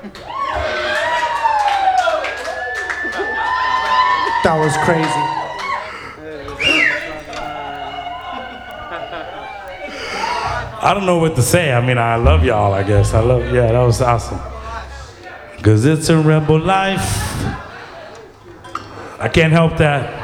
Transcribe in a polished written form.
That was crazy. I don't know what to say. I mean, I love y'all, I guess. Yeah, that was awesome. Cause it's a rebel life. I can't help that.